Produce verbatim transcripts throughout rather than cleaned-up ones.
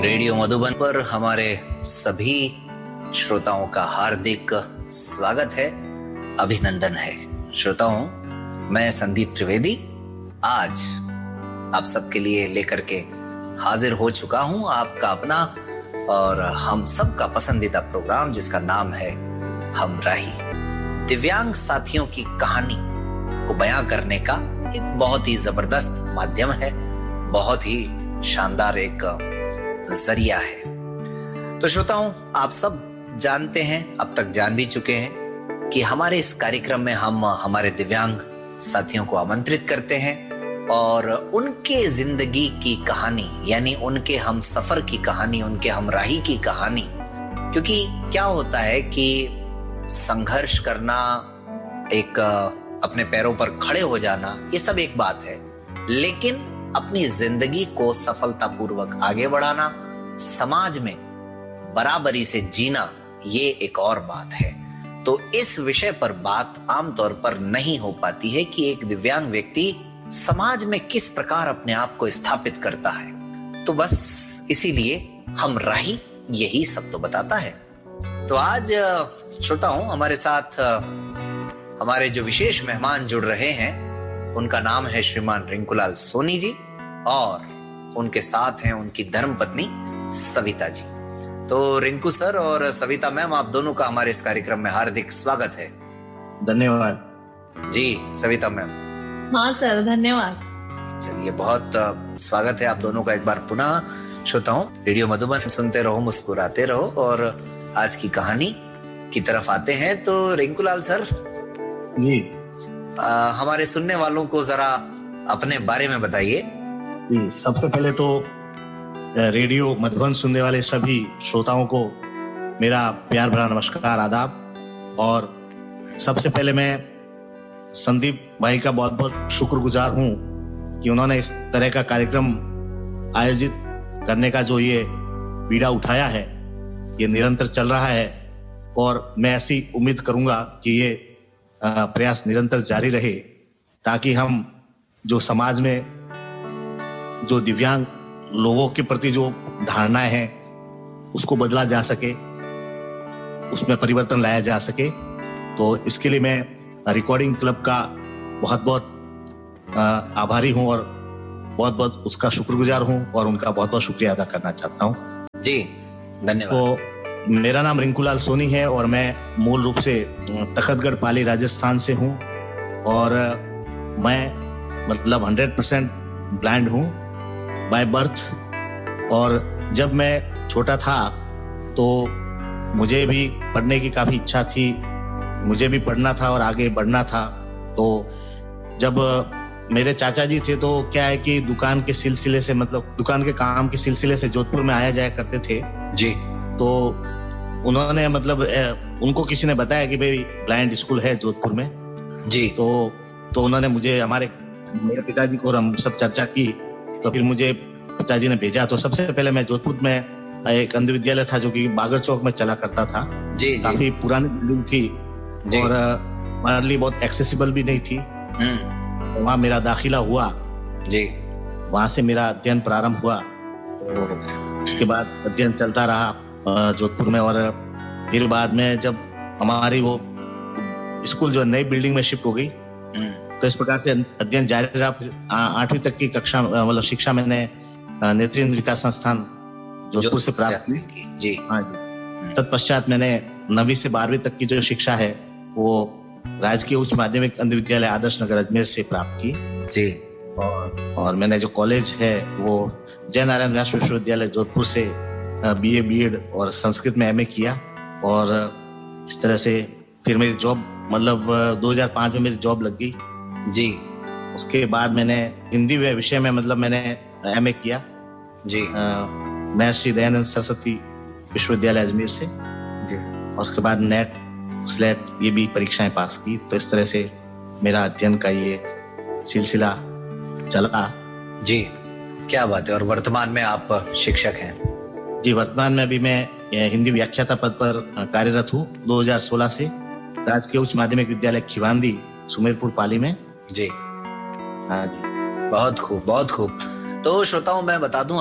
Radio Madhuban पर हमारे सभी श्रोताओं का हार्दिक स्वागत है, अभिनंदन है। श्रोताओं, मैं संदीप त्रिवेदी आज आप सबके लिए लेकर के हाजिर हो चुका हूं, आपका अपना और हम सबका पसंदीदा प्रोग्राम जिसका नाम है हम राही। दिव्यांग साथियों की कहानी को बयां करने का एक बहुत ही जबरदस्त माध्यम है, बहुत ही शानदार एक जरिया है। तो श्रोताओं, आप सब जानते हैं, अब तक जान भी चुके हैं कि हमारे इस कार्यक्रम में हम हमारे दिव्यांग साथियों को आमंत्रित करते हैं और उनके जिंदगी की कहानी, यानी उनके हम सफर की कहानी, उनके हमराही की कहानी। क्योंकि क्या होता है कि संघर्ष करना, एक अपने पैरों पर खड़े हो जाना, ये सब एक बात है, लेकिन अपनी जिंदगी को सफलतापूर्वक आगे बढ़ाना, समाज में बराबरी से जीना, ये एक और बात है। तो इस विषय पर बात आमतौर पर नहीं हो पाती है कि एक दिव्यांग व्यक्ति समाज में किस प्रकार अपने आप को स्थापित करता है। तो बस इसीलिए हम राही यही सब तो बताता है। तो आज श्रोताओं, हमारे साथ हमारे जो विशेष मेहमान जुड़ रहे हैं, उनका नाम है श्रीमान रिंकूलाल सोनी जी और उनके साथ हैं उनकी धर्मपत्नी सविता जी। तो रिंकू सर और सविता मैम, आप दोनों का हमारे इस कार्यक्रम में हार्दिक स्वागत है। धन्यवाद जी। सविता मैम। हाँ सर, धन्यवाद। चलिए, बहुत स्वागत है आप दोनों का एक बार पुनः। श्रोताओं, रेडियो मधुबन सुनते रहो, मुस्कुराते रहो और आज की कहानी की तरफ आते हैं। तो रिंकूलाल सर जी, आ, हमारे सुनने वालों को जरा अपने बारे में बताइए। जी, सबसे पहले तो रेडियो मधुबन सुनने वाले सभी श्रोताओं को मेरा प्यार भरा नमस्कार, आदाब। और सबसे पहले मैं संदीप भाई का बहुत बहुत शुक्रगुजार हूं कि उन्होंने इस तरह का कार्यक्रम आयोजित करने का जो ये बीड़ा उठाया है, ये निरंतर चल रहा है और मैं ऐसी उम्मीद करूंगा कि ये प्रयास निरंतर जारी रहे, ताकि हम जो समाज में जो दिव्यांग लोगों के प्रति जो धारणाएं हैं उसको बदला जा सके, उसमें परिवर्तन लाया जा सके। तो इसके लिए मैं रिकॉर्डिंग क्लब का बहुत बहुत आभारी हूं और बहुत बहुत उसका शुक्रगुजार हूं और उनका बहुत बहुत शुक्रिया अदा करना चाहता हूं। जी, धन्यवाद। तो मेरा नाम रिंकूलाल सोनी है और मैं मूल रूप से तखतगढ़ पाली राजस्थान से हूं और मैं मतलब हंड्रेड परसेंट ब्लाइंड हूं बाय बर्थ। और जब मैं छोटा था तो मुझे भी पढ़ने की काफी इच्छा थी, मुझे भी पढ़ना था और आगे बढ़ना था। तो जब मेरे चाचा जी थे तो क्या है कि दुकान के सिलसिले से, मतलब दुकान के काम के सिलसिले से जोधपुर में आया जाया करते थे जी। तो उन्होंने मतलब उनको किसी ने बताया कि भाई ब्लाइंड स्कूल है जोधपुर में जी। तो तो उन्होंने मुझे, हमारे मेरे पिताजी को, और हम सब चर्चा की, तो फिर मुझे पिताजी ने भेजा। तो सबसे पहले मैं जोधपुर में एक अंध विद्यालय था जो कि बागर चौक में चला करता था। जी, काफी पुरानी बिल्डिंग थी जी। और हमारे लिए बहुत एक्सेसिबल भी नहीं थी। वहाँ मेरा दाखिला हुआ जी। वहाँ से मेरा अध्ययन प्रारंभ हुआ। तो उसके बाद अध्ययन चलता रहा जोधपुर में और फिर बाद में जब हमारी वो स्कूल जो नई बिल्डिंग में शिफ्ट हो गई तो इस प्रकार से अध्ययन जारी रहा। फिर आठवीं तक की कक्षा, मतलब शिक्षा मैंने नेत्रेंद्र विकास संस्थान जोधपुर से प्राप्त की। जी। हाँ जी। तत्पश्चात मैंने नवीं से बारहवीं तक की जो शिक्षा है वो राजकीय उच्च माध्यमिक अंध विद्यालय आदर्श नगर अजमेर से प्राप्त की जी। और, और मैंने जो कॉलेज है वो जय नारायण व्यास विश्वविद्यालय जोधपुर से बीए बीएड और संस्कृत में एमए किया। और इस तरह से फिर मेरी जॉब, मतलब दो हज़ार पाँच में मेरी जॉब लग गई जी। उसके बाद मैंने हिंदी विषय में मतलब मैंने एमए किया जी महर्षि दयानंद सरस्वती विश्वविद्यालय अजमेर से जी। और उसके बाद नेट स्लेट ये भी परीक्षाएं पास की। तो इस तरह से मेरा अध्ययन का ये सिलसिला चला जी। क्या बात है। और वर्तमान में आप शिक्षक हैं? जी, वर्तमान में अभी मैं हिंदी व्याख्याता पद पर कार्यरत हूँ दो हज़ार सोलह से राजकीय उच्च माध्यमिक विद्यालय खिवांदी सुमेरपुर पाली में जी। हाँ जी। बहुत खूब, बहुत खूब। तो श्रोताओं, मैं बता दूं आप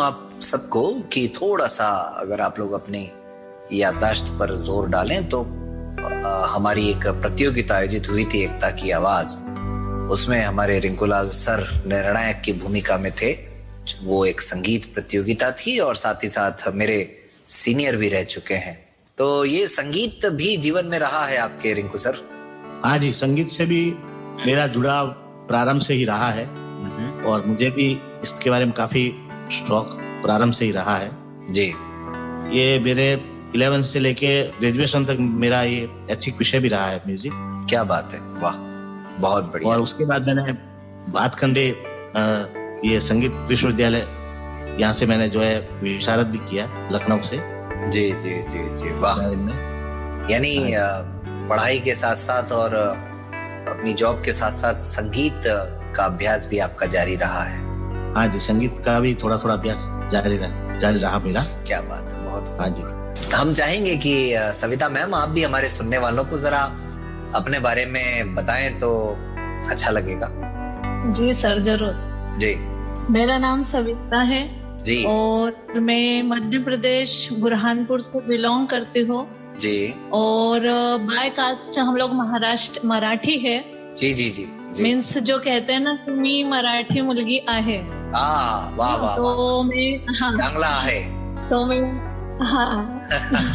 सबको कि थोड़ा सा अगर आप लोग अपनी याददाश्त पर जोर डालें तो आ, हमारी एक प्रतियोगिता आयोजित हुई थी एकता की आवाज, उसमें हमारे रिंकूलाल सर निर्णायक की भूमिका में थे। वो एक संगीत प्रतियोगिता थी और साथ ही साथ मेरे सीनियर भी रह चुके हैं। तो ये संगीत भी जीवन में रहा है आपके रिंकू सर? हाँ जी, संगीत से भी मेरा जुड़ाव प्रारंभ से ही रहा है और मुझे भी इसके बारे में काफी शौक प्रारंभ से ही रहा है जी। ये मेरे इलेवेंथ से लेके ग्रेजुएशन तक मेरा ये ऐच्छिक विषय भी रहा है म्यूजिक। क्या बात है, वाह, बहुत बढ़िया। और उसके बाद मैंने भातखंडे ये संगीत विश्वविद्यालय यहाँ से मैंने जो है विशारद भी किया लखनऊ से। जी जी जी जी, वाह। यानी पढ़ाई के साथ साथ और अपनी जॉब के साथ साथ संगीत का अभ्यास भी आपका जारी रहा है? हाँ जी, संगीत का भी थोड़ा थोड़ा अभ्यास जारी रहा जारी रहा मेरा। क्या बात है, बहुत। हाँ जी, हम चाहेंगे कि सविता मैम आप भी हमारे सुनने वालों को जरा अपने बारे में बताएं तो अच्छा लगेगा। जी सर, जरूर जी। मेरा नाम सविता है जी और मैं मध्य प्रदेश बुरहानपुर से बिलोंग करती हूँ जी। और बाय कास्ट हम लोग महाराष्ट्र मराठी है। जी जी जी, जी। मीन्स जो कहते हैं ना कि मी मराठी मुलगी आहे। आ, वाह वाह, तो वाह। मैं हाँ चांगला आहे। तो मैं हाँ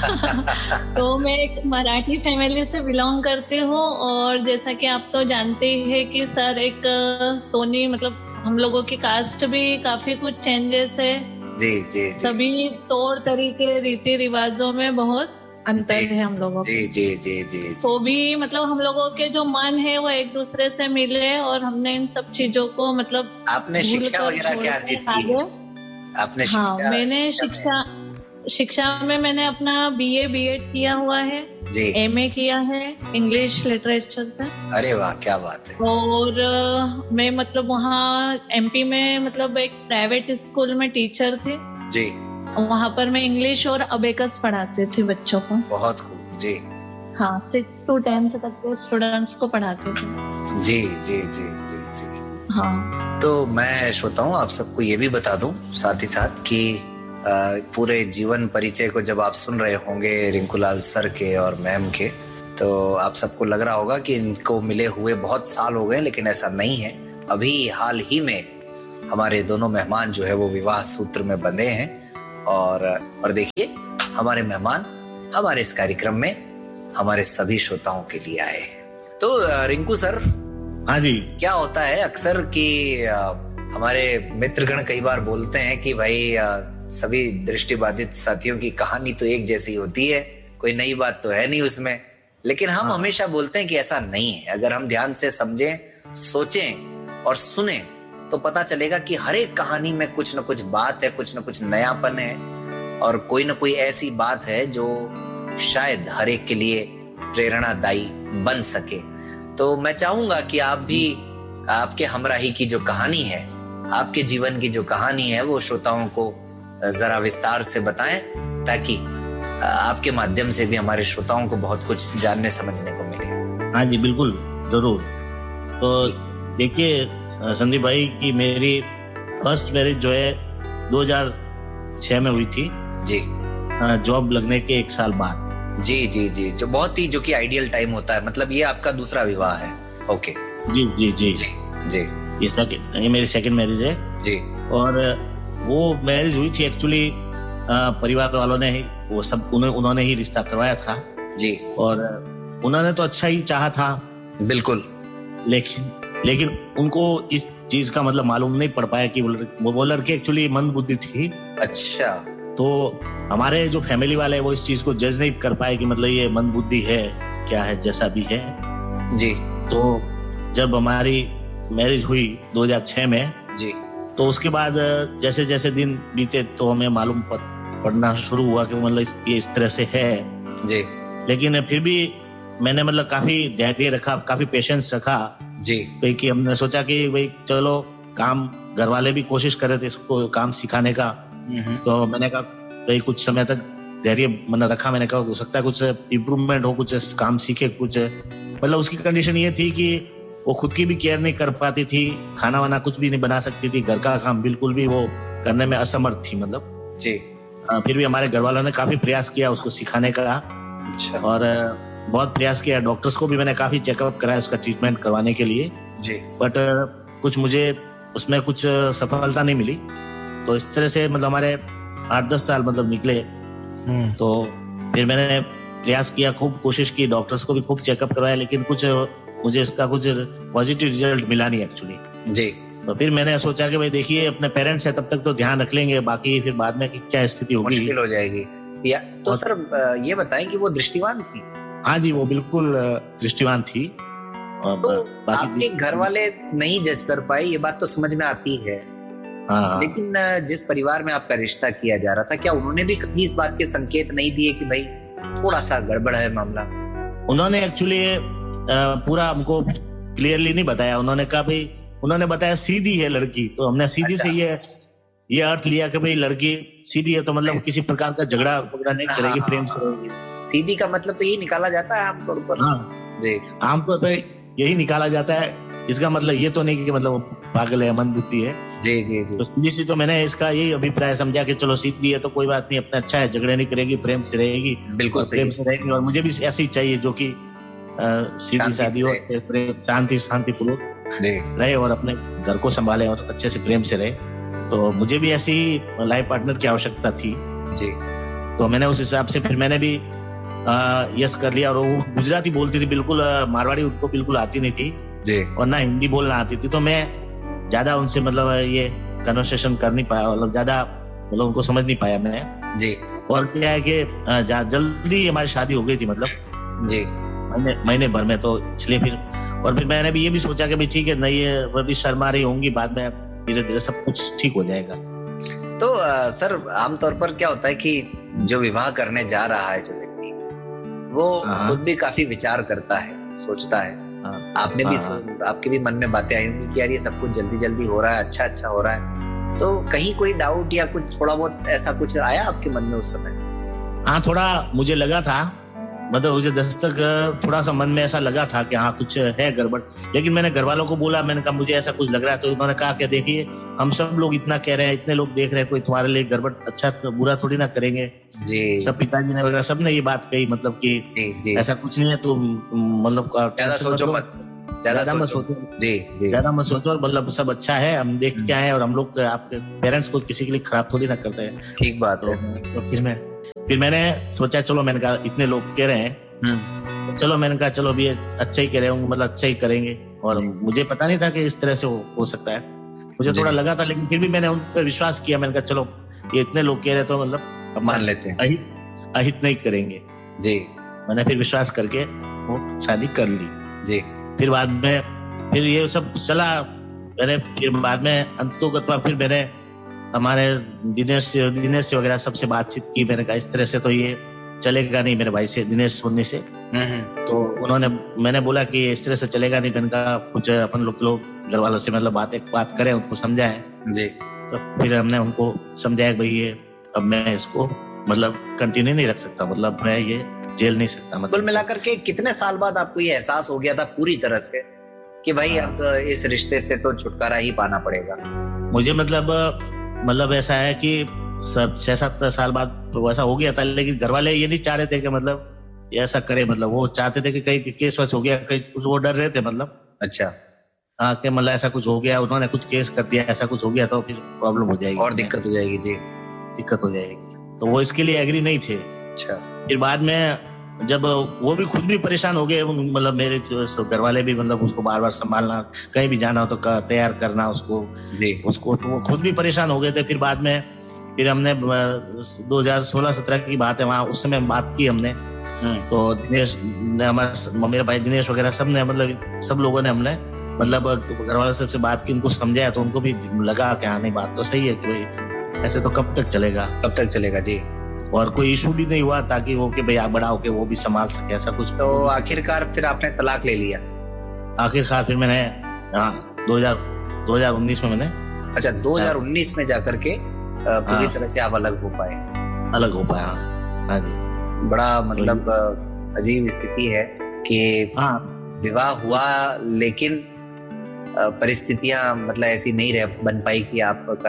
तो मैं एक मराठी फैमिली से बिलोंग करती हूँ और जैसा कि आप तो जानते ही है कि सर एक सोनी मतलब हम लोगों की कास्ट भी काफी कुछ चेंजेस है। जी जी, जी। सभी तौर तरीके रीति रिवाजों में बहुत अंतर है हम लोगों जी जी जी जी, जी। तो भी मतलब हम लोगों के जो मन है वो एक दूसरे से मिले और हमने इन सब चीजों को मतलब आपने शिक्षा वगैरह क्या अर्जित की? आपने हाँ, मैंने शिक्षा शिक्षा में मैंने अपना बीए बीएड किया हुआ है जी। एमए किया है इंग्लिश लिटरेचर से। अरे वाह, क्या बात है। और मैं मतलब वहाँ एमपी में मतलब एक प्राइवेट स्कूल में टीचर थी जी। वहाँ पर मैं इंग्लिश और अबेकस पढ़ाती थी बच्चों को। बहुत खूब जी। हाँ, सिक्स टू टेंथ तक के स्टूडेंट्स को पढ़ाते थे। जी जी जी जी जी। हाँ, तो मैं श्रोताओं आप सबको ये भी बता दूं साथ ही साथ कि पूरे जीवन परिचय को जब आप सुन रहे होंगे रिंकूलाल सर के और मैम के, तो आप सबको लग रहा होगा कि इनको मिले हुए बहुत साल हो गए, लेकिन ऐसा नहीं है। अभी हाल ही में हमारे दोनों मेहमान जो है वो विवाह सूत्र में बंधे हैं और और देखिए हमारे मेहमान हमारे इस कार्यक्रम में हमारे सभी श्रोताओं के लिए आए हैं। तो रिंकू सर, हाँ जी, क्या होता है अक्सर कि हमारे मित्रगण कई बार बोलते हैं कि भाई सभी दृष्टिबाधित साथियों की कहानी तो एक जैसी होती है, कोई नई बात तो है नहीं उसमें, लेकिन हम हाँ। हमेशा बोलते हैं कि ऐसा नहीं है। अगर हम ध्यान से समझें, सोचें और सुने तो पता चलेगा कि हर एक कहानी में कुछ न कुछ बात है, कुछ न कुछ नयापन है और कोई न कोई ऐसी बात है जो शायद हर एक के लिए प्रेरणादायी बन सके। तो मैं चाहूंगा कि आप भी आपके हमराही की जो कहानी है, आपके जीवन की जो कहानी है, वो श्रोताओं को जरा विस्तार से बताएं ताकि आपके माध्यम से भी हमारे श्रोताओं को बहुत कुछ जानने समझने को मिले। हाँ जी, बिल्कुल, जरूर। तो देखिए संदीप भाई की मेरी फर्स्ट मैरिज जो है दो हज़ार छह में हुई थी जी, जॉब लगने के एक साल बाद। जी जी जी, जो बहुत ही जो कि आइडियल टाइम होता है। मतलब ये आपका दूसरा विवाह है? ओके, जी जी जी जी जी, ये सेकंड ये मेरी सेकंड मैरिज है जी। और वो मैरिज हुई थी एक्चुअली परिवार वालों ने ही वो सब उन्होंने उन्होंने ही रिश्ता करवाया था जी। और उन्होंने तो अच्छा ही चाहा था, बिल्कुल, लेकिन लेकिन उनको इस चीज का मतलब मालूम नहीं पड़ पाया कि वो वो लड़की एक्चुअली मंदबुद्धि थी। अच्छा। तो हमारे जो फैमिली वाले हैं वो इस चीज को जज नहीं कर पाए कि मतलब ये मंदबुद्धि है क्या है, जैसा भी है जी। तो जब हमारी मैरिज हुई दो हज़ार छह में जी, तो उसके बाद जैसे जैसे दिन बीते तो हमें मालूम पड़ना शुरू हुआ कि मतलब ये इस तरह से है जी। लेकिन फिर भी मैंने मतलब काफी धैर्य रखा, काफी पेशेंस रखा जी, कि हमने सोचा कि भाई चलो काम, घर वाले भी कोशिश कर रहे थे इसको काम सिखाने का, तो मैंने कहा भाई कुछ समय तक धैर्य मैंने रखा। मैंने कहा हो सकता है कुछ इम्प्रूवमेंट हो, कुछ काम सीखे, कुछ मतलब उसकी कंडीशन ये थी कि वो खुद की भी केयर नहीं कर पाती थी, खाना वाना कुछ भी नहीं बना सकती थी, घर का काम बिल्कुल भी वो करने में असमर्थ थी मतलब। जी। आ, फिर भी हमारे घर वालों ने काफी प्रयास किया उसको सिखाने का। अच्छा। और बहुत प्रयास किया, डॉक्टर्स को भी मैंने काफी चेकअप कराया उसका ट्रीटमेंट करवाने के लिए जी। बट कुछ मुझे उसमें कुछ सफलता नहीं मिली। तो इस तरह से मतलब हमारे आठ दस साल मतलब निकले। तो फिर मैंने प्रयास किया, खूब कोशिश की, डॉक्टर्स को भी खूब चेकअप करवाया, लेकिन कुछ मुझे इसका कुछ पॉजिटिव रिजल्ट मिला नहीं एक्चुअली। जी। तो फिर मैंने सोचा कि भाई देखिए अपने पेरेंट्स है तब तक तो ध्यान रख लेंगे, बाकी फिर बाद में क्या स्थिति होगी मुश्किल हो जाएगी। या तो सर ये बताएं कि वो दृष्टिवान थी? हाँ जी, वो बिल्कुल दृष्टिवान थी। तो आपके घर वाले नहीं जज कर पाए, ये बात तो समझ में आती है। हाँ। लेकिन जिस परिवार में आपका रिश्ता किया जा रहा था, क्या उन्होंने भी कभी इस बात के संकेत नहीं दिए कि भाई थोड़ा सा गड़बड़ है मामला? उन्होंने एक्चुअली पूरा हमको क्लियरली नहीं बताया। उन्होंने कहा भाई, उन्होंने बताया सीधी है लड़की, तो हमने सीधी अच्छा। से ये ये अर्थ लिया कि भाई लड़की सीधी है तो मतलब किसी प्रकार का झगड़ा वगड़ा नहीं करेगी, प्रेम से रहेगी। सीधी का मतलब तो ये निकाला जाता है आमतौर पर। हाँ जी, आमतौर पर यही निकाला जाता है। इसका मतलब ये तो नहीं कि मतलब पागल है, मंदबुद्धि है। जी जी जी। तो सीधी सी तो मैंने इसका यही अभिप्राय समझा कि चलो सीधी है तो कोई बात नहीं, अपना अच्छा है, झगड़े नहीं करेगी, प्रेम से रहेगी। बिल्कुल प्रेम से रहेगी। और मुझे भी ऐसी चाहिए जो कि सीधी सादी हो, शांति शांति पूर्वक रहे और अपने घर को संभाले और अच्छे से प्रेम से रहे। तो मुझे भी ऐसी लाइफ पार्टनर की आवश्यकता थी जी। तो मैंने उस हिसाब से फिर मैंने भी आ, यस कर लिया। और वो गुजराती बोलती थी बिल्कुल, मारवाड़ी उनको बिल्कुल आती नहीं थी जी। और ना हिंदी बोलना आती थी। तो मैं ज्यादा उनसे मतलब ये कन्वर्सेशन कर नहीं पाया, मतलब ज्यादा मतलब उनको समझ नहीं पाया मैं जी। और क्या है कि जल्दी हमारी शादी हो गई थी, मतलब जी महीने महीने भर में। तो इसलिए फिर और फिर मैंने भी ये भी सोचा कि भाई ठीक है, नहीं है वो भी शर्मा रही होंगी, बाद में धीरे धीरे सब कुछ ठीक हो जाएगा। तो आ, सर आमतौर पर क्या होता है कि जो विवाह करने जा रहा है जो व्यक्ति, वो खुद भी काफी विचार करता है, सोचता है। आपने भी आपके भी मन में बातें आई होंगी कि यार ये सब कुछ जल्दी जल्दी हो रहा है, अच्छा अच्छा हो रहा है। तो कहीं कोई डाउट या कुछ थोड़ा बहुत ऐसा कुछ आया आपके मन में उस समय? हाँ, थोड़ा मुझे लगा था, मतलब मुझे दस्तक थोड़ा सा मन में ऐसा लगा था कि हाँ कुछ है गड़बड़। लेकिन मैंने घर वालों को बोला, मैंने कहा मुझे ऐसा कुछ लग रहा है। तो उन्होंने कहा कि देखिए हम सब लोग इतना कह रहे हैं, इतने लोग देख रहे हैं, कोई तुम्हारे लिए गड़बड़ अच्छा तो बुरा थोड़ी ना करेंगे जी। सब पिताजी ने वगैरह सब ने ये बात कही, मतलब कि जी, जी। ऐसा कुछ नहीं है, तो मतलब ज्यादा सोचो मत, ज्यादा मत सोचो जी जी, ज्यादा मत सोचो, और मतलब सब अच्छा है, हम देख के आए हैं और हम लोग आपके पेरेंट्स को किसी के लिए खराब थोड़ी ना करते हैं। ठीक बात है। तो फिर मैं फिर मैंने सोचा, चलो मैंने कहा इतने लोग कह रहे हैं, तो चलो मैंने कहा चलो भी अच्छा ही कह रहे होंगे, मतलब अच्छा ही करेंगे। और मुझे पता नहीं था कि इस तरह से हो, हो सकता है, मुझे थोड़ा लगा था, लेकिन फिर भी मैंने उन पर विश्वास किया। मैंने कहा चलो ये इतने लोग कह रहे तो मतलब मान लेते हैं, अहित अहित नहीं करेंगे जी। मैंने फिर विश्वास करके वो शादी कर ली जी। फिर बाद में फिर ये सब चला, मैंने फिर बाद में अंततोगत्वा फिर मैंने हमारे दिनेश दिनेश वगैरह सबसे बातचीत की। मैंने कहा इस तरह से तो ये चलेगा नहीं, मेरे भाई से दिनेश सोनी से। तो उन्होंने मैंने बोला कि इस तरह से चलेगा नहीं। मैंने कहा कुछ अपन लोग लोग घर वालों से मतलब बात एक बात करें, उनको समझाएं जी। तो फिर हमने उनको समझाया भाई ये अब मैं इसको मतलब कंटिन्यू नहीं रख सकता, मतलब मैं ये झेल नहीं सकता। मतलब कुल मिलाकर के कितने साल बाद आपको ये एहसास हो गया था पूरी तरह से कि भाई अब इस रिश्ते से तो छुटकारा ही पाना पड़ेगा? मुझे मतलब मतलब ऐसा है कि सब छह सात साल बाद तो वैसा हो गया था, लेकिन घर वाले ये नहीं चाह रहे थे कि मतलब ऐसा करे। मतलब वो चाहते थे कि कहीं केस वैस हो गया, कहीं कुछ, वो डर रहे थे मतलब। अच्छा हाँ, कि मतलब ऐसा कुछ हो गया, उन्होंने कुछ केस कर दिया, ऐसा कुछ हो गया तो फिर प्रॉब्लम हो जाएगी और दिक्कत हो जाएगी जी, दिक्कत हो जाएगी। तो वो इसके लिए एग्री नहीं थे। अच्छा। फिर बाद में जब वो भी खुद भी परेशान हो गए, मतलब मेरे घर वाले भी, मतलब उसको बार बार संभालना, कहीं भी जाना हो तो तैयार करना उसको उसको तो वो खुद भी परेशान हो गए थे। फिर बाद में फिर हमने दो हज़ार सोलह सत्रह की बात है, वहाँ उस समय बात की हमने। तो दिनेश ने, हमारा मेरा भाई दिनेश वगैरह सब ने, मतलब सब लोगों ने हमने मतलब घर वाले सबसे बात की, उनको समझाया। तो उनको भी लगा कि हाँ नहीं बात तो सही है कि भाई ऐसे तो कब तक चलेगा, कब तक चलेगा जी। और कोई इशू भी नहीं हुआ ताकि वो कि भाई आप बड़ा होके वो भी संभाल सके, ऐसा कुछ। तो आखिरकार फिर आपने तलाक ले लिया? आखिरकार फिर मैंने हाँ दो हज़ार उन्नीस में मैंने अच्छा दो हज़ार उन्नीस में जाकर के पूरी तरह से आप अलग हो पाए? अलग हो पाया, हाँ जी। बड़ा मतलब अजीब स्थिति है कि हाँ विवाह हुआ लेकिन परिस्थितियां मतलब ऐसी नहीं रह बन पाई कि आपका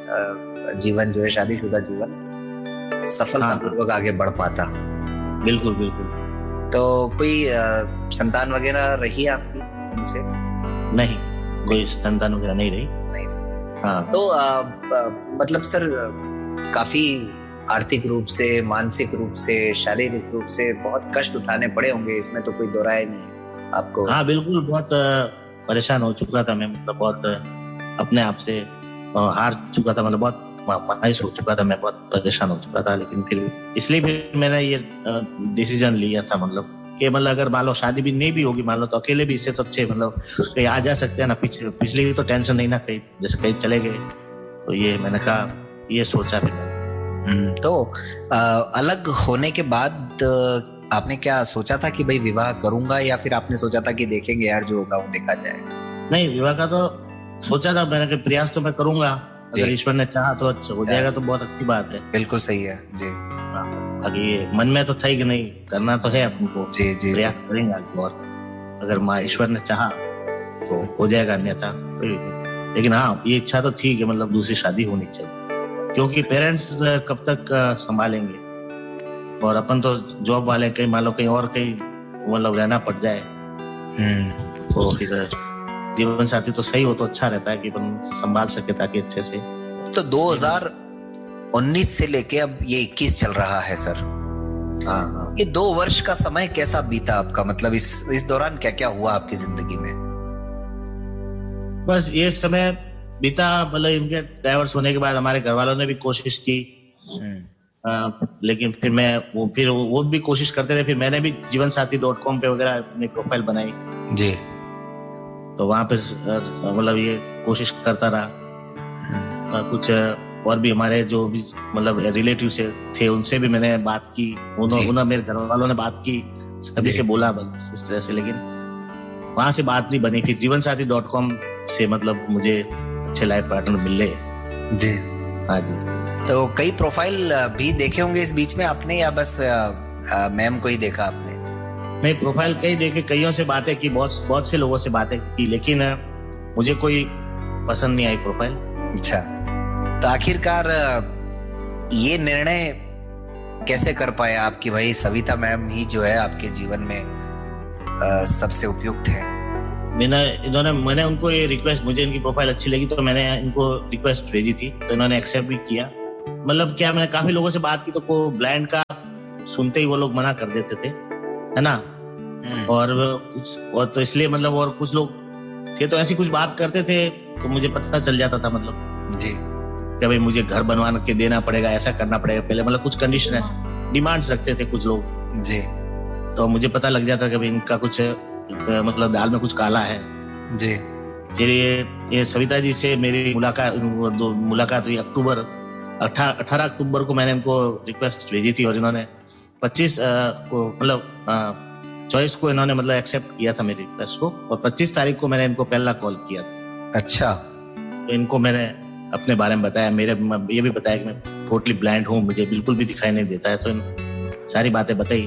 जीवन जो है, शादीशुदा जीवन सफलतापूर्वक आगे बढ़ पाता। बिल्कुल बिल्कुल। तो कोई संतान वगैरह रही है आपकी उनसे? नहीं, कोई संतान वगैरह नहीं रही। नहीं। हाँ। तो आ, आ, मतलब सर काफी आर्थिक रूप से, मानसिक रूप से, शारीरिक रूप से बहुत कष्ट उठाने पड़े होंगे, इसमें तो कोई दो राय नहीं है आपको? हाँ बिल्कुल, बहुत परेशान हो चुका था मैं, मतलब बहुत अपने आप से हार चुका था, मतलब बहुत मायूस हो चुका था मैं, बहुत परेशान हो चुका था। लेकिन फिर इसलिए फिर मैंने ये डिसीजन लिया था, मतलब कि मतलब अगर मान लो शादी भी नहीं भी होगी, मान लो तो अकेले भी इससे तो अच्छे मतलब कहीं आ जा सकते हैं ना। पिछले पिछली तो टेंशन नहीं ना, कहीं जैसे कहीं चले गए, तो ये मैंने कहा, ये सोचा फिर मैंने। तो आ, अलग होने के बाद आपने क्या सोचा था कि भाई विवाह करूंगा, या फिर आपने सोचा था कि देखेंगे यार जो होगा वो देखा जाए? नहीं, विवाह का तो सोचा था मैंने कि प्रयास तो मैं करूंगा, अगर ईश्वर ने चाहा तो अच्छा हो जाएगा, तो बहुत अच्छी बात है। बिल्कुल सही है जी। अभी ये मन में तो था कि नहीं, करना तो है अपनको, जी जी, प्रयास करेंगे आगे, और अगर माँ ईश्वर ने चाहा तो हो जाएगा, अन्यथा कोई नहीं। लेकिन हाँ, ये इच्छा तो थी कि मतलब दूसरी शादी होनी चाहिए, क्योंकि पेरेंट्स कब तक संभालेंगे, और अपन तो जॉब वाले, कहीं मान लो कहीं और कहीं मतलब रहना पड़ जाए तो फिर जीवन साथी तो सही हो तो अच्छा रहता है कि अपन संभाल सके ताकि अच्छे से। तो दो हज़ार उन्नीस से लेके अब ये इक्कीस चल रहा है सर। हाँ हाँ। ये दो वर्ष का समय कैसा बीता आपका, मतलब इस इस दौरान क्या क्या हुआ आपकी जिंदगी में? बस ये समय बीता, मतलब इनके डाइवर्स होने के बाद हमारे घर वालों ने भी कोशिश की, आ, लेकिन फिर मैं वो फिर वो भी कोशिश करते रहे। फिर मैंने भी जीवन साथी डॉट कॉम पे वगैरह अपनी प्रोफाइल बनाई जी, तो वहां पे मतलब ये कोशिश करता रहा। कुछ और भी हमारे जो भी मतलब रिलेटिव से थे, उनसे भी मैंने बात की, उन्होंने मेरे घर वालों ने बात की, सभी से बोला इस तरह से, लेकिन वहां से बात नहीं बनी। फिर जीवन साथी डॉट कॉम से मतलब मुझे अच्छे लाइफ पार्टनर मिले जी। हाँ जी। तो कई प्रोफाइल भी देखे होंगे इस बीच में आपने, या बस मैम को ही देखा आपने? नहीं, प्रोफाइल कई देखे, कईयों से बातें की, बहुत बहुत से लोगों से बातें की, लेकिन मुझे कोई पसंद नहीं आई प्रोफाइल। अच्छा, तो आखिरकार ये निर्णय कैसे कर पाए आप कि भाई सविता मैम ही जो है आपके जीवन में सबसे उपयुक्त है? मैंने इन्होंने मैंने उनको ये रिक्वेस्ट, मुझे इनकी प्रोफाइल अच्छी लगी तो मैंने इनको रिक्वेस्ट भेजी थी, तो इन्होंने एक्सेप्ट भी किया। मतलब क्या, मैंने काफी लोगों से बात की तो को ब्लाइंड का सुनते ही वो लोग मना कर देते थे, है ना। और कुछ और तो इसलिए मतलब, और कुछ लोग थे तो ऐसी कुछ बात करते थे तो मुझे पता चल जाता था, मतलब जी कि भाई मुझे घर बनवा के देना पड़ेगा, ऐसा करना पड़ेगा पहले, मतलब कुछ कंडीशन है, डिमांड्स रखते थे कुछ लोग जी। तो मुझे पता लग जाता कि भाई इनका कुछ मतलब दाल में कुछ काला है जी। फिर ये ये सविता जी से मेरी मुलाकात मुलाकात हुई अक्टूबर अठारह अक्टूबर को मैंने इनको रिक्वेस्ट भेजी थी, और इन्होंने पच्चीस को मतलब चौबीस को इन्होंने मतलब एक्सेप्ट किया था मेरी रिक्वेस्ट को, और पच्चीस तारीख को मैंने इनको पहला कॉल किया था। अच्छा। तो इनको मैंने अपने बारे में बताया, मेरे ये भी बताया कि मैं टोटली ब्लाइंड हूँ, मुझे बिल्कुल भी दिखाई नहीं देता है, तो इन सारी बातें बताई।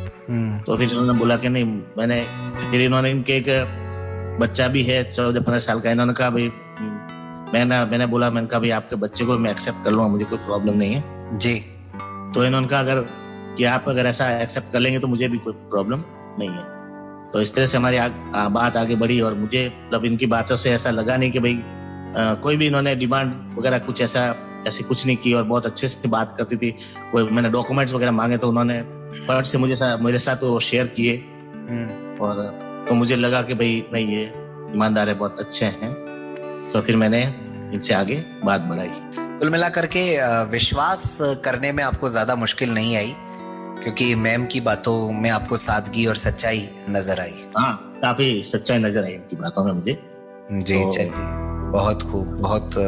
तो फिर इन्होंने बोला कि नहीं, मैंने फिर इन्होंने इनके एक बच्चा भी है चौदह पंद्रह साल का, इन्होंने कहा भाई मैंने मैंने बोला मैंने कहा भाई आपके बच्चे को मैं एक्सेप्ट कर लूंगा, मुझे कोई प्रॉब्लम नहीं है जी। तो इन्होंने कहा अगर कि आप अगर ऐसा एक्सेप्ट कर लेंगे तो मुझे भी कोई प्रॉब्लम नहीं है। तो इस तरह से हमारी आ, आ, बात आगे बढ़ी, और मुझे मतलब इनकी बातों से ऐसा लगा नहीं कि भाई आ, कोई भी इन्होंने डिमांड वगैरह कुछ ऐसा ऐसे कुछ नहीं की, और बहुत अच्छे से बात करती थी। कोई मैंने डॉक्यूमेंट्स वगैरह मांगे तो उन्होंने फट से मुझे सा, मेरे साथ वो शेयर किए, और तो मुझे लगा कि भाई नहीं, ये ईमानदार है, बहुत अच्छे हैं। तो फिर मैंने इनसे आगे बात बढ़ाई। कुल मिलाकर के विश्वास करने में आपको ज्यादा मुश्किल नहीं आई, क्योंकि मैम की बातों में आपको सादगी और सच्चाई नजर आई। हाँ, काफी सच्चाई नजर आई उनकी बातों में मुझे जी। तो... चलिए, बहुत खूब, बहुत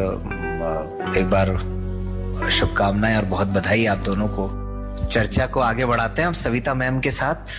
एक बार शुभकामनाएं और बहुत बधाई आप दोनों को। चर्चा को आगे बढ़ाते हैं अब सविता मैम के साथ।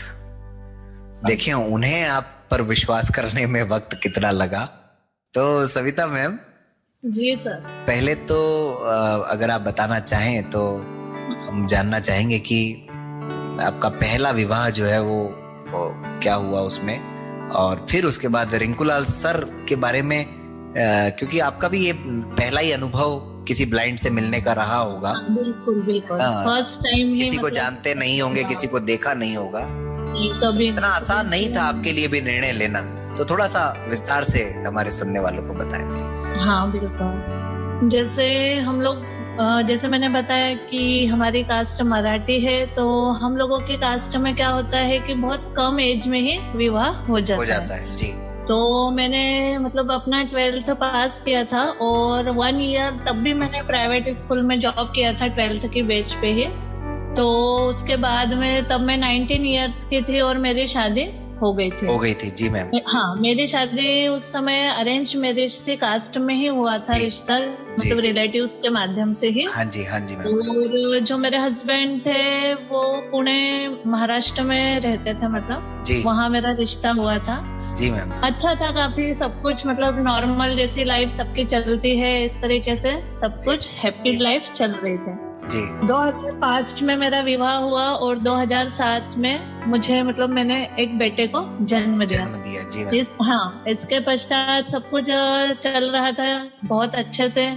देखें उन्हें आप पर विश्वास करने में वक्त कितना लगा। तो सविता मैम जी सर, पहले तो अगर आप बताना चाहें तो हम जानना चाहेंगे कि आपका पहला विवाह जो है वो, वो क्या हुआ उसमें, और फिर उसके बाद रिंकूलाल सर के बारे में, क्योंकि आपका भी ये पहला ही अनुभव किसी ब्लाइंड से मिलने का रहा होगा। बिल्कुल बिल्कुल, हाँ, फर्स्ट टाइम ही किसी को मतलब, जानते नहीं होंगे, किसी को देखा नहीं होगा, कभी इतना आसान नहीं था आपके लिए भी निर्णय लेना। तो थोड़ा सा विस्तार से हमारे सुनने वालों को बताएं प्लीज। हाँ बिल्कुल, जैसे हम लोग अ, जैसे मैंने बताया कि हमारी कास्ट मराठी है, तो हम लोगों के कास्ट में क्या होता है कि बहुत कम एज में ही विवाह हो जाता, हो जाता है, है जी। तो मैंने मतलब अपना ट्वेल्थ पास किया था और वन ईयर तब भी मैंने प्राइवेट स्कूल में जॉब किया था ट्वेल्थ की बेच पे ही। तो उसके बाद में तब मैं नाइनटीन इयर्स की थी और मेरी शादी हो गई थी हो गई थी जी मैम। हाँ, मेरी शादी उस समय अरेंज मैरिज थी, कास्ट में ही हुआ था रिश्ता, मतलब रिलेटिव्स के माध्यम से ही। हाँ जी हाँ जी मैम। और जो मेरे हस्बैंड थे वो पुणे महाराष्ट्र में रहते थे, मतलब जी, वहाँ मेरा रिश्ता हुआ था जी मैम। अच्छा था काफी, सब कुछ मतलब नॉर्मल जैसी लाइफ सबकी चलती है, इस तरीके से सब कुछ हैप्पी लाइफ चल रही थी जी। दो हज़ार पाँच में मेरा विवाह हुआ और दो हज़ार सात में मुझे मतलब मैंने एक बेटे को जन्म दिया, जन्म दिया जी मैम। इस, हाँ, इसके पश्चात सब कुछ चल रहा था बहुत अच्छे से।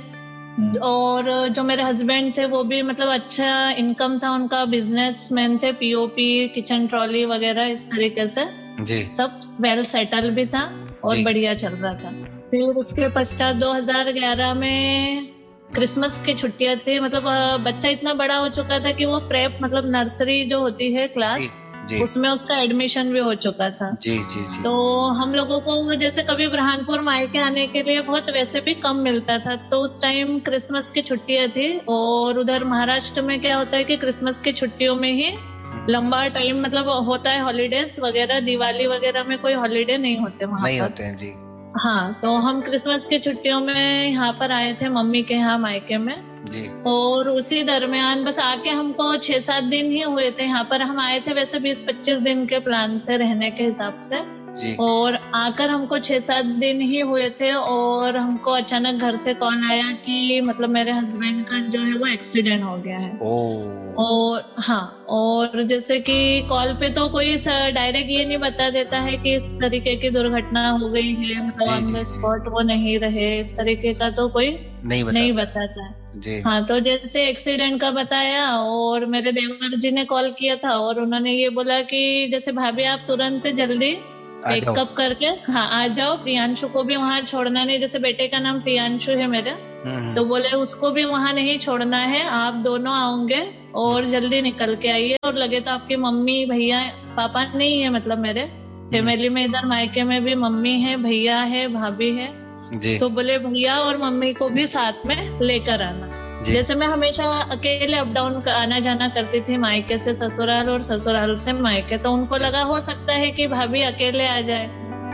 और जो मेरे हस्बैंड थे वो भी मतलब अच्छा इनकम था उनका, बिजनेसमैन थे, पीओपी किचन ट्रॉली वगैरह इस तरीके से जी, सब वेल सेटल भी था और जी। बढ़िया चल रहा था। फिर उसके पश्चात दो हज़ार ग्यारह में क्रिसमस की छुट्टियां थी, मतलब बच्चा इतना बड़ा हो चुका था कि वो प्रेप मतलब नर्सरी जो होती है क्लास, जी, जी। उसमें उसका एडमिशन भी हो चुका था। जी जी जी। तो हम लोगों को जैसे कभी बुरहानपुर मायके आने के लिए बहुत वैसे भी कम मिलता था, तो उस टाइम क्रिसमस की छुट्टियां थी और उधर महाराष्ट्र में क्या होता है कि क्रिसमस की छुट्टियों में ही लंबा टाइम मतलब होता है हॉलीडेज वगैरह, दिवाली वगैरह में कोई हॉलीडे नहीं होते वहाँ नहीं पर। होते हैं जी। हाँ, तो हम क्रिसमस की छुट्टियों में यहाँ पर आए थे मम्मी के यहाँ मायके में जी। और उसी दरमियान बस आके हमको छह सात दिन ही हुए थे यहाँ पर, हम आए थे वैसे बीस पच्चीस दिन के प्लान से रहने के हिसाब से जी। और आकर हमको छह सात दिन ही हुए थे और हमको अचानक घर से कॉल आया कि मतलब मेरे हस्बैंड का जो है वो एक्सीडेंट हो गया है। ओ। और हाँ, और जैसे कि कॉल पे तो कोई डायरेक्ट ये नहीं बता देता है कि इस तरीके की दुर्घटना हो गई है, मतलब ऑन द स्पॉट वो नहीं रहे, इस तरीके का तो कोई नहीं बताता, नहीं बताता जी। हाँ, तो जैसे एक्सीडेंट का बताया और मेरे देवर जी ने कॉल किया था और उन्होंने ये बोला कि जैसे भाभी आप तुरंत जल्दी पिकअप करके हाँ आ जाओ, प्रियांशु को भी वहाँ छोड़ना नहीं, जैसे बेटे का नाम प्रियांशु है मेरे, तो बोले उसको भी वहाँ नहीं छोड़ना है, आप दोनों आओगे और जल्दी निकल के आइए। और लगे तो आपकी मम्मी भैया पापा नहीं है, मतलब मेरे फैमिली में इधर मायके में भी मम्मी है, भैया है, भाभी है जी। तो बोले भैया और मम्मी को भी साथ में लेकर आना। जैसे मैं हमेशा अकेले अप डाउन आना जाना करती थी मायके से ससुराल और ससुराल से मायके, तो उनको लगा हो सकता है कि भाभी अकेले आ जाए,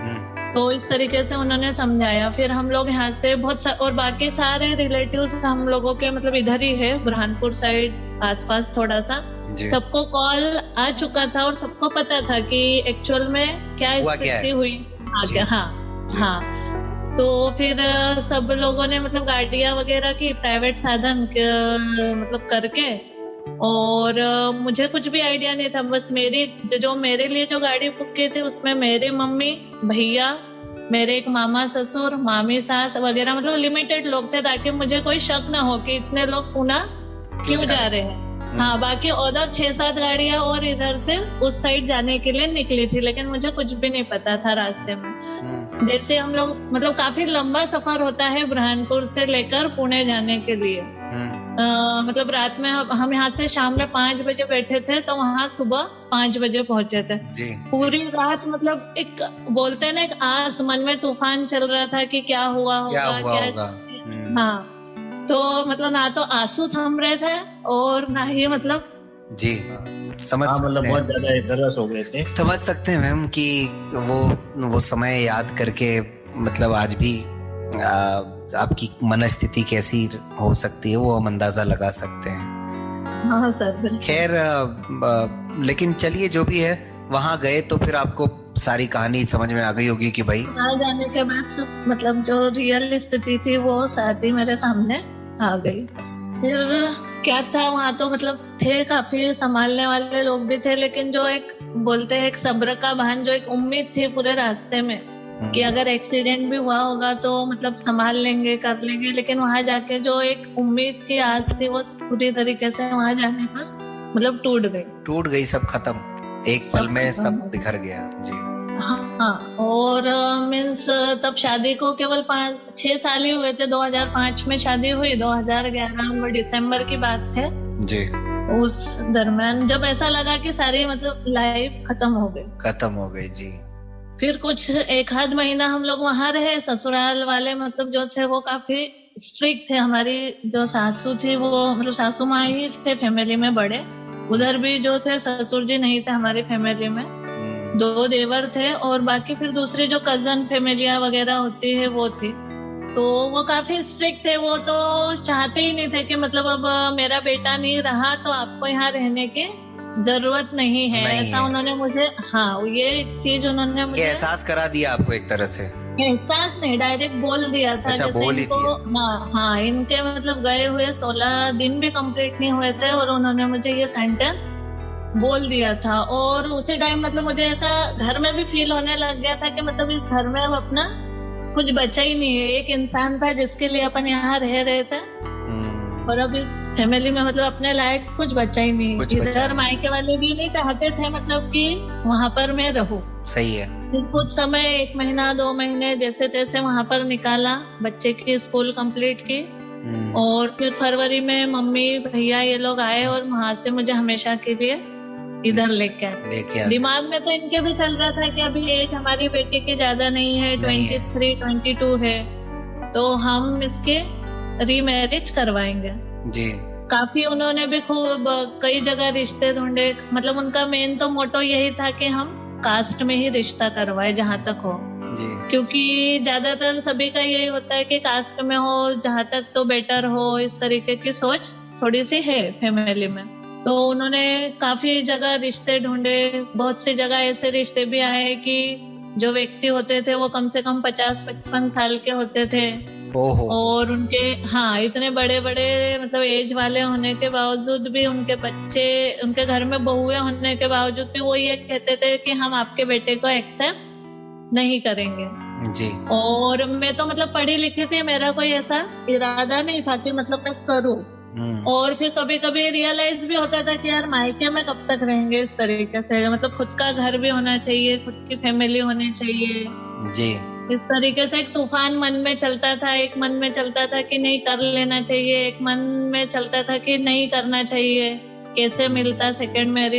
तो इस तरीके से उन्होंने समझाया। फिर हम लोग यहाँ से बहुत और बाकी सारे रिलेटिव्स हम लोगों के मतलब इधर ही है बुरहानपुर साइड आसपास थोड़ा सा, सबको कॉल आ चुका था और सबको पता था कि एक्चुअल में क्या स्थिति हुई आगे। हाँ हाँ, तो फिर सब लोगों ने मतलब गाड़ियां वगैरह की प्राइवेट साधन मतलब करके, और मुझे कुछ भी आइडिया नहीं था, बस मेरी जो मेरे लिए जो गाड़ी बुक की थी उसमें मेरे मम्मी भैया, मेरे एक मामा ससुर, मामी सास वगैरह, मतलब लिमिटेड लोग थे ताकि मुझे कोई शक ना हो कि इतने लोग पुणे क्यों जा रहे हैं। हाँ, बाकी उधर छह सात गाड़ियां और इधर से उस साइड जाने के लिए निकली थी, लेकिन मुझे कुछ भी नहीं पता था रास्ते में। जैसे हम लोग मतलब काफी लंबा सफर होता है बुरहानपुर से लेकर पुणे जाने के लिए। आ, मतलब रात में हम यहाँ से शाम में पांच बजे बैठे थे तो वहाँ सुबह पांच बजे पहुंचे थे। पूरी रात मतलब एक बोलते हैं ना, एक आस मन में तूफान चल रहा था कि क्या हुआ होगा, क्या, हुआ क्या होगा। हाँ, तो मतलब ना तो आंसू थम रहे थे और ना ही मतलब जी समझ हाँ, मतलब बहुत ज्यादा नर्वस हो गए थे। समझ सकते हैं मैम कि वो वो समय याद करके मतलब आज भी आ, आपकी मनस्थिति कैसी हो सकती है वो हम अंदाजा लगा सकते हैं। हाँ सर, खैर लेकिन चलिए जो भी है, वहां गए तो फिर आपको सारी कहानी समझ में आ गई होगी कि भाई वहां जाने के बाद सब मतलब जो रियल स्थिति थी वो साथ ही मेरे सामने आ गई। फिर क्या था वहाँ तो मतलब थे काफी संभालने वाले लोग भी थे, लेकिन जो एक बोलते हैं एक सब्र का भान, जो एक उम्मीद थी पूरे रास्ते में कि अगर एक्सीडेंट भी हुआ होगा तो मतलब संभाल लेंगे, कर लेंगे, लेकिन वहां जाके जो एक उम्मीद की आस थी वो पूरी तरीके से वहां जाने पर मतलब टूट गई टूट गई सब खत्म, एक पल में सब बिखर गया जी। हाँ, और मीन्स तब शादी को केवल पाँच छह साल ही हुए थे। दो हज़ार पाँच में शादी हुई, दो हज़ार ग्यारह में दिसंबर की बात है जी। उस दरमियान जब ऐसा लगा कि सारी मतलब लाइफ खत्म हो गई खत्म हो गई जी। फिर कुछ एक आध महीना हम लोग वहां रहे। ससुराल वाले मतलब जो थे वो काफी स्ट्रिक्ट थे। हमारी जो सासू थी वो मतलब सासू माँ ही थे फैमिली में बड़े, उधर भी जो थे ससुर जी नहीं थे हमारी फैमिली में, दो देवर थे और बाकी फिर दूसरी जो कजन फैमिलियां वगैरह होती है वो थी। तो वो काफी स्ट्रिक्ट थे। वो तो चाहते ही नहीं थे कि मतलब अब मेरा बेटा नहीं रहा तो आपको यहाँ रहने की जरूरत नहीं है, नहीं ऐसा है। उन्होंने मुझे हाँ ये चीज उन्होंने मुझे ये एहसास करा दिया आपको एक तरह से? एहसास नहीं, डायरेक्ट बोल दिया था। अच्छा, जैसे बोल ही इनको दिया। हाँ हाँ इनके मतलब गए हुए सोलह दिन भी कंप्लीट नहीं हुए थे और उन्होंने मुझे ये सेंटेंस बोल दिया था। और उसी टाइम मतलब मुझे ऐसा घर में भी फील होने लग गया था कि मतलब इस घर में अब अपना कुछ बचा ही नहीं है। एक इंसान था जिसके लिए अपन यहाँ रह रहे थे और अब इस फैमिली में मतलब अपने लायक कुछ बचा ही नहीं। इधर मायके वाले भी नहीं चाहते थे मतलब कि वहां पर मैं रहूं। सही है। फिर कुछ समय एक महीना दो महीने जैसे तैसे वहां पर निकाला, बच्चे की स्कूल कंप्लीट की और फिर फरवरी में मम्मी भैया ये लोग आए और वहां से मुझे हमेशा के लिए इधर लेके आए। दिमाग में तो इनके भी चल रहा था कि अभी एज हमारी बेटी की ज्यादा नहीं है, ट्वेंटी थ्री ट्वेंटी टू है, तो हम इसके रीमैरिज करवाएंगे जी। काफी उन्होंने भी खूब कई जगह रिश्ते ढूंढे। मतलब उनका मेन तो मोटो यही था कि हम कास्ट में ही रिश्ता करवाए जहां तक हो जी। क्योंकि ज्यादातर सभी का यही होता है कि कास्ट में हो जहां तक तो बेटर हो, इस तरीके की सोच थोड़ी सी है फैमिली में। तो उन्होंने काफी जगह रिश्ते ढूंढे, बहुत सी जगह ऐसे रिश्ते भी आए कि जो व्यक्ति होते थे वो कम से कम पचास पचपन साल के होते थे और उनके हाँ इतने बड़े बड़े मतलब एज वाले होने के बावजूद भी उनके बच्चे, उनके घर में बहुएं होने के बावजूद भी वो ये कहते थे कि हम आपके बेटे को एक्सेप्ट नहीं करेंगे जी। और मैं तो मतलब पढ़ी लिखी थी, मेरा कोई ऐसा इरादा नहीं था कि मतलब मैं करूँ। और फिर कभी कभी रियलाइज भी होता था कि यार मायके में कब तक रहेंगे इस तरीके से, मतलब खुद का घर भी होना चाहिए, खुद की फैमिली होनी चाहिए जी। इस तरीके से एक तूफान मन में चलता था। एक मन में चलता था कि नहीं कर लेना चाहिए, एक मन में चलता था कि नहीं करना चाहिए, कैसे मिलता सेकंड मैरिज।